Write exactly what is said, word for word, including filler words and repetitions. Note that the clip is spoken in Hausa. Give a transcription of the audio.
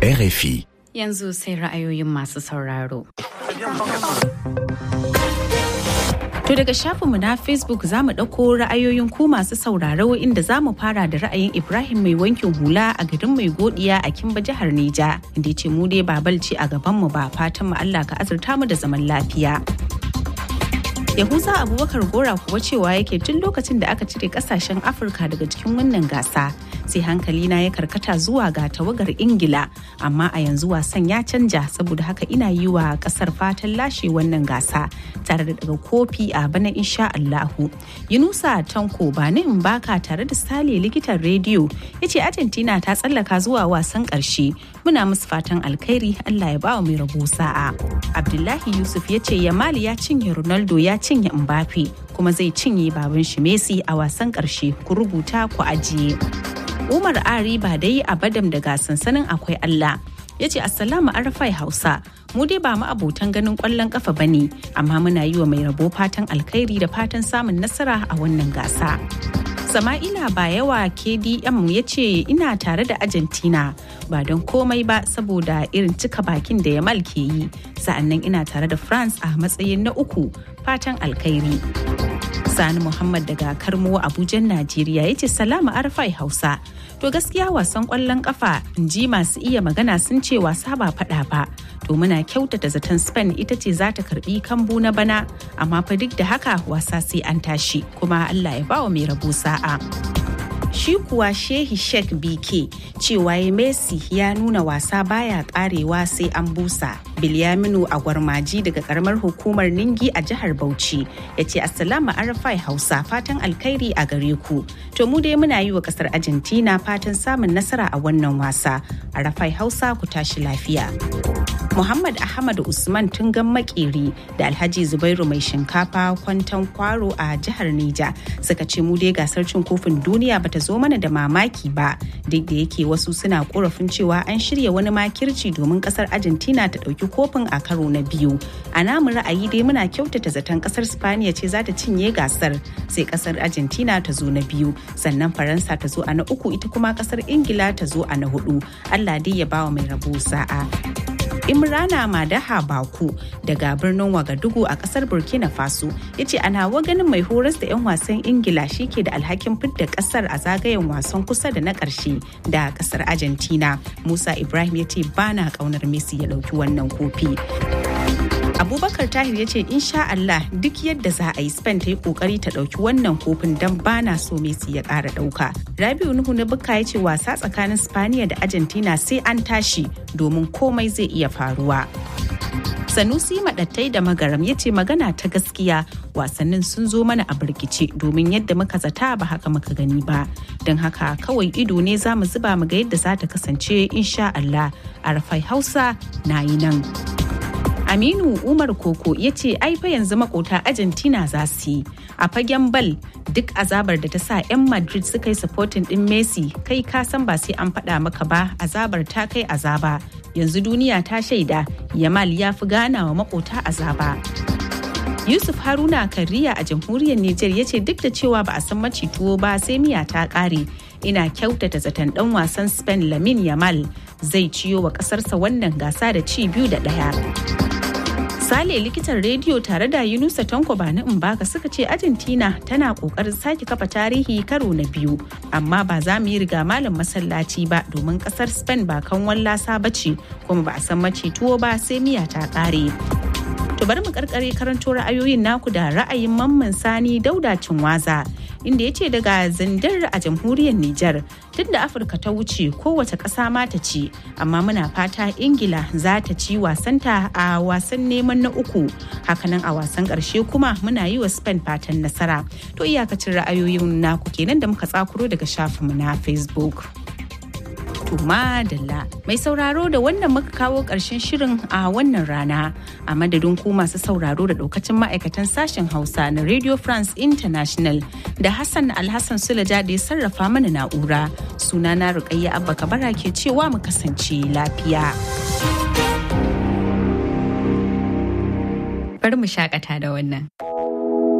R F I. Yanzu sai ra'ayoyin masu sauraro. To daga shafinmu na Facebook za mu ɗauko ra'ayoyin ku masu sauraro inda za mu fara da ra'ayin Ibrahim mai wankin hula a garin mai godiya a Kimba jihar Neja. Inda ce mu dai ba balci a gabanmu ba, fatan mu Allah ka azurta mu da zaman lafiya. Yahuza Abubakar Gora kuwa cewa yake tun lokacin da aka cire kasashen Afirka daga cikin wannan gasa sai hankali na ya karkata zuwa ga tawagar Ingila, amma a yanzu wasan ya canja, saboda haka ina yi wa kasar fatan lashe wannan gasa tare da daga kofi a bana insha Allahu. Yunusa Tanko Bani Mbaka tare da Sale likitan rediyo yace Argentina ta tsallaka zuwa wasan karshe, muna musu fatan alkhairi, Allah ya bawa mai rabo sa'a. Abdullahi Yusuf yace Yamal ya cinye Ronaldo ya cinye Mbappe kuma zai cinye baban shi Messi a wasan karshe, ku rubuta ku ajiye. Umar Ari ba dai a Badam daga sansanin akwai Allah ya ce Assalamu Arafai Hausa, mu dai ba mu abotan ganin kwallon kafa bane, amma muna yi wa mai rabo fatan alkhairi da fatan samun nasara a wannan gasa. Sama'ila Bayawa K D M ya ce ina tare da Argentina ba don komai ba saboda irin cika bakin da Yamal ke yi, sa'annan ina tare da France a matsayin na uku, fatan alkhairi. Sani Muhammad daga Karmo Abuja Najeriya ya ce Salamu Arfai Hausa. To gaskiya wasan kwallon kafa in ji masu iya magana sun ce wasa ba fada ba. To muna kyautata zaton Spain ita ce za ta karbi kambu na bana, amma fa duk da haka wasa sai an tashi, kuma Allah ya bawa mai rabo sa'a. Shi kuwa Shehi Sheikh B K cewa ya Messi ya nuna wasa baya karewa sai an busa. Bilyaminu Agwarmaji daga karamar hukumar Ningi a jihar Bauchi ya ce Assalamu Arafai Hausa, fatan alkhairi a gare ku. To mu dai muna yi wa kasar Argentina fatan samun nasara a wannan wasa. Arafai Hausa ku tashi lafiya. Muhammad Ahmad Usman Tungan Makeri da Alhaji Zubairu mai shinkafa Kwantan Kwaro a jihar Neja suka ce mu dai gasar cin kofin duniya bata zo mana da mamaki ba, duk da yake wasu suna korafin cewa an shirya wani makirci domin kasar Argentina ta dauki kofin a karo na biyu. A namu ra'ayi dai muna kyautata zaton kasar Spaniya ce za ta cinye gasar, sai kasar Argentina ta zo na biyu, sannan Faransa ta zo a na uku, ita kuma kasar Ingila ta zo a na hudu. Allah dai ya bawa mai rabo sa'a. Imrana Madaha Baku daga birnin Wagadugu a kasar Burkina Faso ya ce ana ganin mai horas da 'yan wasan Ingila shi ke da alhakin fidda kasar a zagayen wasan kusa da na ƙarshe da kasar Argentina. Musa Ibrahim ya ce ba na ƙaunar Messi ya ɗauki wannan kofi. Abubakar Tahir ya ce insha Allah duk yadda za a yi Spain ta yi kokari ta dauki wannan kofin don bana so Messi ya kara dauka. Rabiu Nuhu na Bukka ya ce wasa tsakanin Spaniya da Argentina sai an tashi domin komai zai iya faruwa. Sanusi Madattai da Magaram ya ce magana ta gaskiya wasannin sun zo mana a birkice domin yadda muka zata ba haka muka gani ba. Don haka kawai ido ne za mu zuba mu ga yadda za ta kasance insha Allah. Arafai Hausa na yi nan. Aminu Umar Koko ya ce ai fa yanzu makota Argentina za su yi. A fagen bal duk azabar da ta sa 'yan Madrid suka yi supporting din Messi, kai ka san ba sai an faɗa maka ba, azabar ta kai azaba. Yanzu duniya ta shaida Yamal ya fi gana wa makota azaba. Yusuf Haruna Kariya a jamhuriyar Nijar ya ce duk da cewa ba a san maci tuwo ba sai miya ta ƙare. Ina kyautata zaton ɗan wasan Spain Lamine Yamal zai ciyo wa ƙasarsa wannan gasa da ci biyu da ɗaya. Sale likitan rediyo tare da Yunusa Tanko Bani Mbaka suka ce Argentina tana kokarin sake kafa tarihi karo na biyu, amma ba za mu yi riga malam masallaci ba domin kasar Spain ba kan wallasa bace, kuma ba a san mace tuwo ba sai miya ta kare. To bari mu karkare karanto ra'ayoyin naku da ra'ayin Mamman Sani Dauda Cinwaza, inda ya ce daga Zindar a jamhuriyar Nijar, tun da Afirka ta wuce kowace ƙasa ma ta ci, amma muna fata Ingila za ta ci wasanta a wasan neman na uku, hakanan a wasan ƙarshe kuma muna yi wa Spain fatan nasara. To iyakacin ra'ayoyin naku kenan da muka tsakuro daga shafinmu na Facebook. To madalla mai sauraro da wannan muka kawo ƙarshen shirin a wannan rana, a madadin ku masu sauraro da ɗaukacin ma'aikatan sashen Hausa na Radio France International da Hassan Alhassan Sulaja da ya sarrafa mana na'ura. Sunana Rukayya Abba Kabara ke cewa mu kasance lafiya. Bari mu shakata da wannan.